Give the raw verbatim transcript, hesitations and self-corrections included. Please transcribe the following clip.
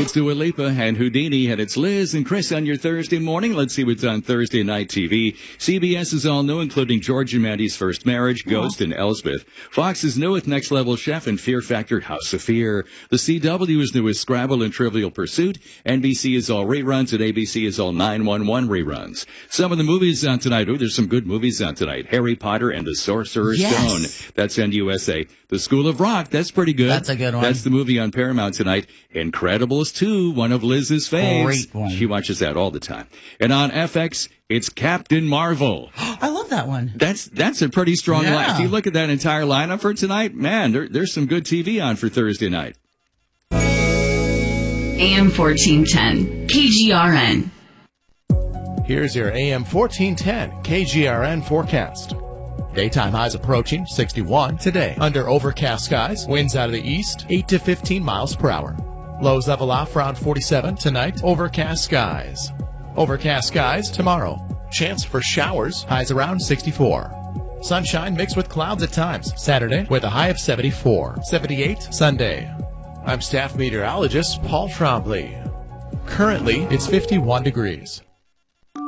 It's Dua Lipa and Houdini, and it's Liz and Chris on your Thursday morning. Let's see what's on Thursday night T V. C B S is all new, including George and Mandy's First Marriage, Ghost, and Elsbeth. Fox is new with Next Level Chef and Fear Factor House of Fear. The C W is new with Scrabble and Trivial Pursuit. N B C is all reruns, and A B C is all nine one one reruns. Some of the movies on tonight. Oh, there's some good movies on tonight. Harry Potter and the Sorcerer's Yes. Stone. That's N U S A. The School of Rock. That's pretty good. That's a good one. That's the movie on Paramount tonight. Incredibles two, one of Liz's faves. Great one. She watches that all the time. And on F X, it's Captain Marvel. I love that one. That's that's a pretty strong Yeah. line. If you look at that entire lineup for tonight, man, there, there's some good T V on for Thursday night. A M fourteen ten, K G R N. Here's your A M fourteen ten K G R N forecast. Daytime highs approaching sixty-one today. Under overcast skies, winds out of the east, eight to fifteen miles per hour. Lows level off around forty-seven tonight. Overcast skies. Overcast skies tomorrow. Chance for showers, highs around sixty-four. Sunshine mixed with clouds at times. Saturday with a high of seventy-four. seventy-eight Sunday. I'm staff meteorologist Paul Trombley. Currently, it's fifty-one degrees.